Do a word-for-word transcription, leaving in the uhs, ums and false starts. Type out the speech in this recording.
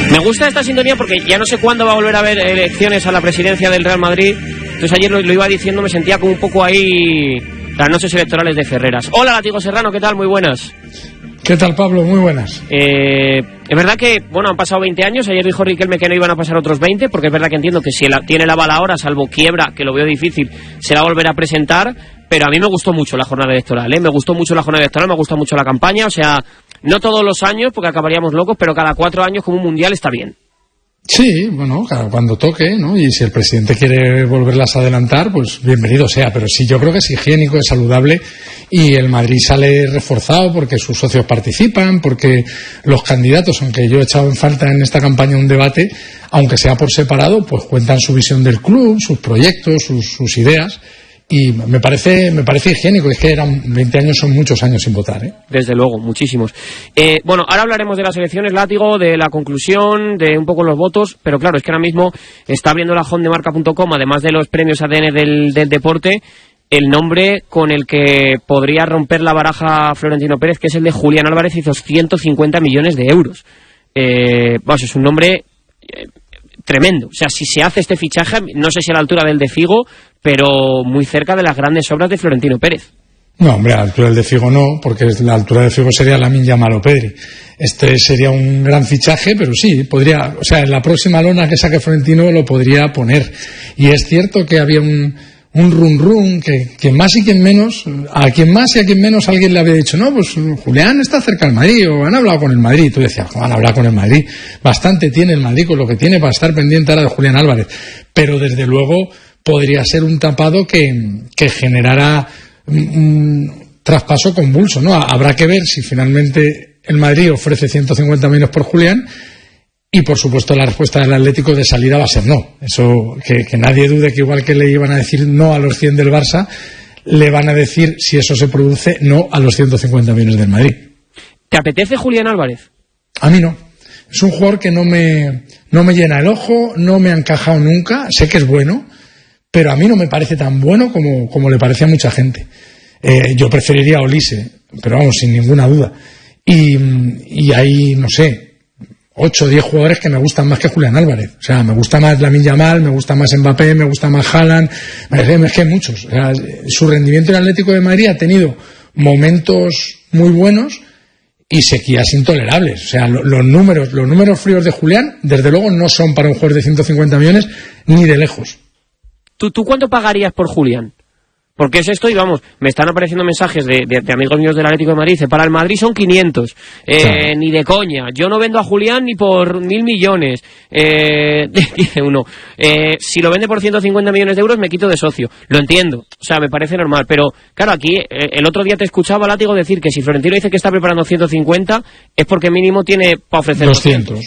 Me gusta esta sintonía porque ya no sé cuándo va a volver a haber elecciones a la presidencia del Real Madrid. Entonces ayer lo, lo iba diciendo, me sentía como un poco ahí las noches electorales de Ferreras. Hola, Látigo Serrano, ¿qué tal? Muy buenas. ¿Qué tal, Pablo? Muy buenas. Eh, es verdad que, bueno, han pasado veinte años. Ayer dijo Riquelme que no iban a pasar otros veinte, porque es verdad que entiendo que si él tiene la bala ahora, salvo quiebra, que lo veo difícil, se la volverá a presentar. Pero a mí me gustó mucho la jornada electoral, ¿eh? Me gustó mucho la jornada electoral, me gusta mucho la campaña. O sea, no todos los años, porque acabaríamos locos, pero cada cuatro años como un mundial está bien. Sí, bueno, cuando toque, ¿no? Y si el presidente quiere volverlas a adelantar, pues bienvenido sea. Pero sí, yo creo que es higiénico, es saludable, y el Madrid sale reforzado porque sus socios participan, porque los candidatos, aunque yo he echado en falta en esta campaña un debate, aunque sea por separado, pues cuentan su visión del club, sus proyectos, sus, sus ideas. Y me parece me parece higiénico. Es que eran veinte años, son muchos años sin votar, ¿eh? Desde luego, muchísimos. Eh, bueno, ahora hablaremos de las elecciones, Látigo, de la conclusión, de un poco los votos, pero claro, es que ahora mismo está abriendo la home de marca punto com, además de los premios A D N del, del deporte, el nombre con el que podría romper la baraja Florentino Pérez, que es el de Julián Álvarez, y ciento cincuenta millones de euros. Eh, vamos, es un nombre... Eh, tremendo. O sea, si se hace este fichaje, no sé si a la altura del de Figo, pero muy cerca de las grandes obras de Florentino Pérez. No, hombre, a la altura del de Figo no, porque la altura de Figo sería Lamine Yamal o Pedri. Este sería un gran fichaje, pero sí, podría, o sea, en la próxima lona que saque Florentino lo podría poner. Y es cierto que había un, un run run, que, que más y quien menos, a quien más y a quien menos alguien le había dicho, no, pues Julián está cerca del Madrid, o han hablado con el Madrid. Y tú decías, han hablado con el Madrid. Bastante tiene el Madrid con lo que tiene para estar pendiente ahora de Julián Álvarez. Pero desde luego podría ser un tapado que, que generara un traspaso convulso, ¿no? Habrá que ver si finalmente el Madrid ofrece ciento cincuenta millones por Julián. Y, por supuesto, la respuesta del Atlético de salida va a ser no. Eso, que, que nadie dude que igual que le iban a decir no a los cien del Barça, le van a decir, si eso se produce, no a los ciento cincuenta millones del Madrid. ¿Te apetece Julián Álvarez? A mí no. Es un jugador que no me, no me llena el ojo, no me ha encajado nunca. Sé que es bueno, pero a mí no me parece tan bueno como, como le parece a mucha gente. Eh, yo preferiría a Olise, pero vamos, sin ninguna duda. Y, y ahí, no sé... ocho o diez jugadores que me gustan más que Julián Álvarez. O sea, me gusta más Lamine Yamal, me gusta más Mbappé, me gusta más Haaland, es que hay muchos. O sea, su rendimiento en el Atlético de Madrid ha tenido momentos muy buenos y sequías intolerables. O sea, lo, los números los números fríos de Julián, desde luego, no son para un jugador de ciento cincuenta millones ni de lejos. ¿Tú, tú cuánto pagarías por Julián? Porque es esto, y vamos, me están apareciendo mensajes de, de, de amigos míos del Atlético de Madrid. Dice, para el Madrid son quinientos. Eh, claro. Ni de coña. Yo no vendo a Julián ni por mil millones. Eh, dice uno. Eh, si lo vende por ciento cincuenta millones de euros, me quito de socio. Lo entiendo. O sea, me parece normal. Pero, claro, aquí, eh, el otro día te escuchaba, Látigo, decir que si Florentino dice que está preparando ciento cincuenta, es porque mínimo tiene para ofrecer doscientos.